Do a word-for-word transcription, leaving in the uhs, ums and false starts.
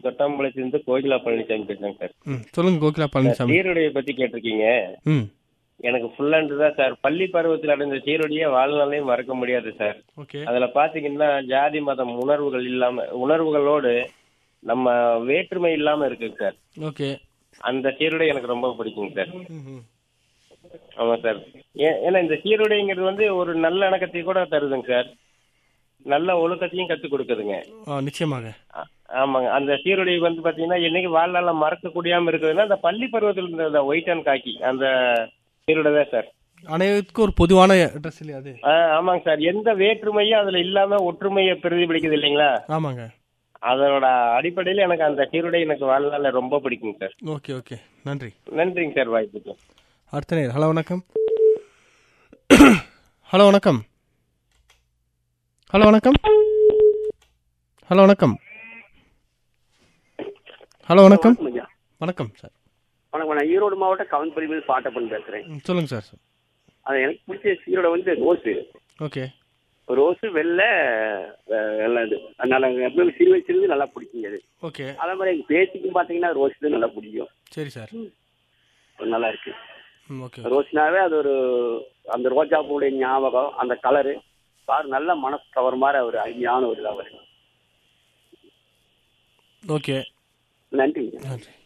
தொட்டாம்பாளையத்திலிருந்து கோகிலா பழனிசாமி பேசுறேங்க சார். ம் சொல்லுங்க கோகிலா சார், பழனிசாமி. சீருடையை பத்தி கேட்டிருக்கீங்க. ம் எனக்கு ஃபுல் ஹேண்ட் தான் சார். பள்ளி பருவத்தில் அடைந்த சீருடையை வாழ்நாளையும் மறக்க முடியாது சார். ஓகே அதுல பாத்தீங்கன்னா ஜாதி மதம் உணர்வுகள் இல்லாம உணர்வுகளோடு நம்ம வேற்றுமை இல்லாம இருக்குங்க சார். ஓகே. அந்த சீருடை எனக்கு ரொம்ப பிடிக்குங்க சார். ம் ம் ஆமா சார். ஏ- ஏன்னா இந்த சீருடைங்கிறது வந்து ஒரு நல்ல இணக்கத்தை கூட தருதுங்க சார். நல்ல ஒழுக்கத்தையும் கற்றுக் கொடுக்குதுங்க. ஆ நிச்சயமாக. ஆ- ஆமாங்க. அந்த சீருடை வந்து பாத்தீங்கன்னா என்னைக்கு வாழ்நாள மறக்க முடியாம இருக்குதுன்னா அந்த பள்ளி பருவத்தில் இருந்த ஒயிட் அண்ட் காக்கி அந்த சீருடை தான் சார். அனைவருக்கும் ஒரு பொதுவான ட்ரெஸ் இல்லையா அது? ஆ, ஆமாங்க சார். எந்த வேற்றுமையும் அதுல இல்லாம ஒற்றுமையை பிரதிபலிக்குது இல்லைங்களா? ஆமாங்க. அதனோட அடிப்படையில் எனக்கு அந்த சீருடை எனக்கு வாழ்நாள்ல ரொம்ப பிடிக்குங்க சார். ஓகே ஓகே நன்றி. நன்றிங்க சார் வாய்ப்புக்கு. அடுத்த நேர். ஹலோ வணக்கம். ஹலோ வணக்கம். ஹலோ வணக்கம். ஹலோ வணக்கம். ஹலோ வணக்கம். வணக்கம் ஐயா. வணக்கம் சார். வணக்கம். நான் ஈரோடு மாவட்டம் கவன்பரிவில் பாட்டப்பன் பேசுறேன். ம், சொல்லுங்க சார். அது எனக்கு பிடிச்ச சீரோட வந்து ரோஸு ஓகே ரோஸு வெள்ளை அஹ், வெள்ளை இது அதனால எப்பவுமே சிறு வயசுலேருந்து நல்லா பிடிக்குங்க அது. ஓகே அதே மாதிரி எங்கள் பேத்திக்கும் பார்த்தீங்கன்னா ரோஸ் தான் நல்லா பிடிக்கும். சரி சார். அது நல்லா இருக்கு. ம் ஓகே ரோஸ்னாவே அது ஒரு அந்த ரோஜா பூவுடைய ஞாபகம் அந்த கலரு பாரு நல்ல மனசு கவர் மாதிரி ஒரு அருமையான ஒரு இதாக வரும். ஓகே நன்றிங்க. நன்றி.